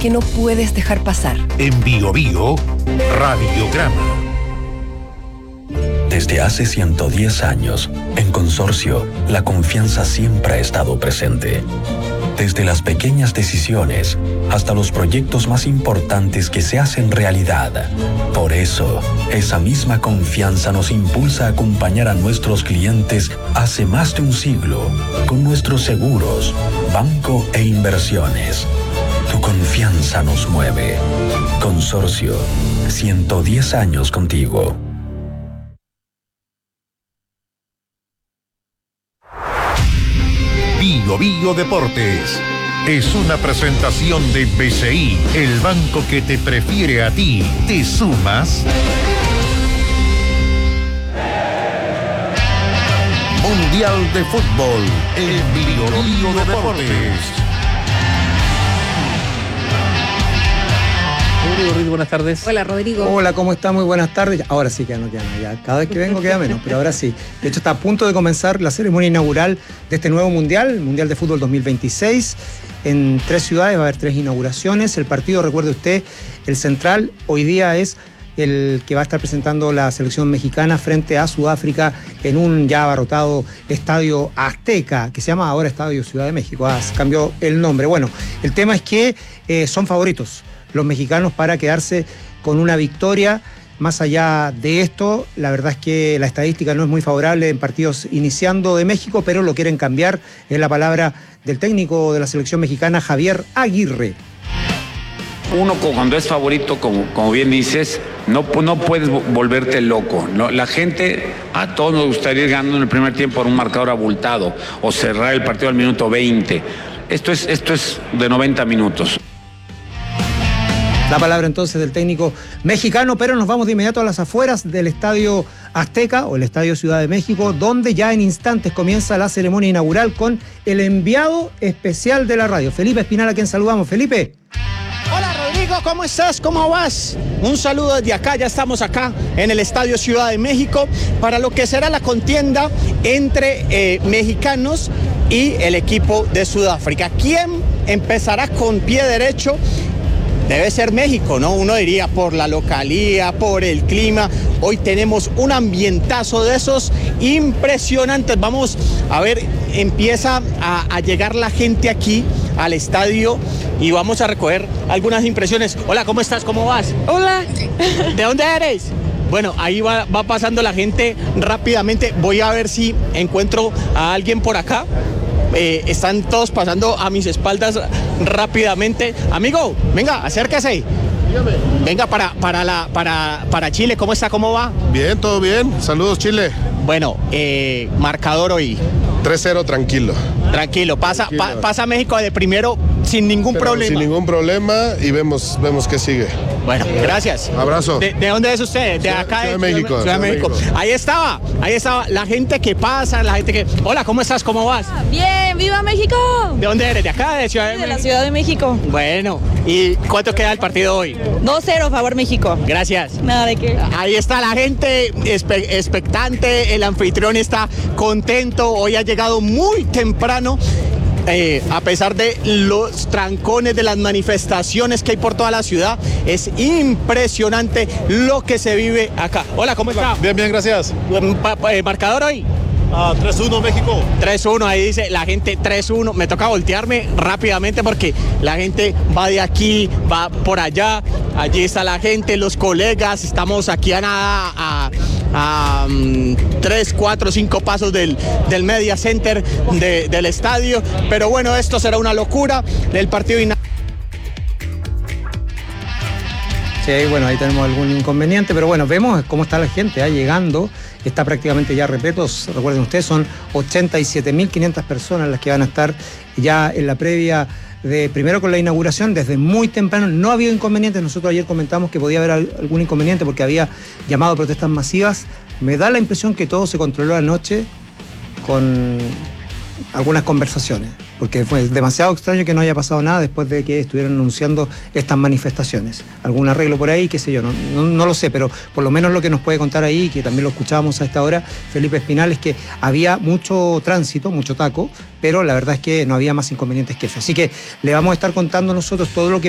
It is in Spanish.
que no puedes dejar pasar. En Bio Bio, Radiograma. Desde hace 110 años, en Consorcio, la confianza siempre ha estado presente. Desde las pequeñas decisiones hasta los proyectos más importantes que se hacen realidad. Por eso, esa misma confianza nos impulsa a acompañar a nuestros clientes hace más de un siglo con nuestros seguros, banco e inversiones. Tu confianza nos mueve. Consorcio, 110 años contigo. Bio Bio Deportes es una presentación de BCI, el banco que te prefiere a ti. ¿Te sumas? Mundial de Fútbol en Bio Bio Deportes. Rodrigo, buenas tardes. Hola, Rodrigo. Hola, ¿cómo está? Muy buenas tardes. Ahora sí que ya no queda nada. Ya. Cada vez que vengo queda menos, pero ahora sí. De hecho, está a punto de comenzar la ceremonia inaugural de este nuevo Mundial, el Mundial de Fútbol 2026. En 3 ciudades va a haber 3 inauguraciones. El partido, recuerde usted, el central hoy día es el que va a estar presentando la selección mexicana frente a Sudáfrica en un ya abarrotado estadio Azteca, que se llama ahora Estadio Ciudad de México. Cambió el nombre. Bueno, el tema es que son favoritos los mexicanos para quedarse con una victoria. Más allá de esto, la verdad es que la estadística no es muy favorable en partidos iniciando de México, pero lo quieren cambiar. Es la palabra del técnico de la selección mexicana, Javier Aguirre. Uno cuando es favorito, como bien dices, no puedes volverte loco. La gente, a todos nos gustaría ir ganando en el primer tiempo por un marcador abultado o cerrar el partido al minuto 20. Esto es de 90 minutos. La palabra entonces del técnico mexicano, pero nos vamos de inmediato a las afueras del Estadio Azteca o el Estadio Ciudad de México, donde ya en instantes comienza la ceremonia inaugural con el enviado especial de la radio, Felipe Espinal, a quien saludamos. Felipe. Hola Rodrigo, ¿cómo estás? ¿Cómo vas? Un saludo desde acá, ya estamos acá en el Estadio Ciudad de México para lo que será la contienda entre mexicanos y el equipo de Sudáfrica. ¿Quién empezará con pie derecho? Debe ser México, ¿no? Uno diría por la localía, por el clima. Hoy tenemos un ambientazo de esos impresionantes. Vamos a ver, empieza a llegar la gente aquí al estadio y vamos a recoger algunas impresiones. Hola, ¿cómo estás? ¿Cómo vas? Hola. ¿De dónde eres? Bueno, ahí va pasando la gente rápidamente. Voy a ver si encuentro a alguien por acá. Están todos pasando a mis espaldas rápidamente. Amigo, venga, acérquese. Dígame. Venga para Chile, ¿cómo está? ¿Cómo va? Bien, todo bien. Saludos, Chile. Bueno, marcador hoy. 3-0, tranquilo. Tranquilo, pasa México de primero sin ningún problema. Sin ningún problema y vemos qué sigue. Bueno, gracias. Abrazo. ¿De dónde es usted? De acá Ciudad de México. Ciudad de México. Ahí estaba la gente que pasa, la gente que... Hola, ¿cómo estás? ¿Cómo vas? Bien, ¡viva México! ¿De dónde eres? ¿De acá? ¿De Ciudad de México? De la Ciudad de México. Bueno, ¿y cuánto queda el partido hoy? 2-0, favor México. Gracias. Nada de qué. Ahí está la gente expectante, el anfitrión está contento, hoy ha llegado muy temprano. A pesar de los trancones, de las manifestaciones que hay por toda la ciudad, es impresionante lo que se vive acá. Hola, ¿cómo está? Bien, gracias. ¿Marcador hoy? 3-1 México. 3-1, ahí dice la gente 3-1. Me toca voltearme rápidamente porque la gente va de aquí, va por allá. Allí está la gente, los colegas. Estamos aquí a nada, a 3, 4, 5 pasos del Media Center del estadio. Pero bueno, esto será una locura del partido. Sí, bueno, ahí tenemos algún inconveniente, pero bueno, vemos cómo está la gente llegando. Está prácticamente ya repleto. Recuerden ustedes, son 87.500 personas las que van a estar ya en la previa de primero con la inauguración. Desde muy temprano no ha habido inconvenientes. Nosotros ayer comentamos que podía haber algún inconveniente porque había llamado a protestas masivas. Me da la impresión que todo se controló anoche con algunas conversaciones, porque fue demasiado extraño que no haya pasado nada después de que estuvieran anunciando estas manifestaciones. Algún arreglo por ahí, qué sé yo, no lo sé, pero por lo menos lo que nos puede contar ahí, que también lo escuchábamos a esta hora, Felipe Espinal, es que había mucho tránsito, mucho taco, pero la verdad es que no había más inconvenientes que eso. Así que le vamos a estar contando nosotros todo lo que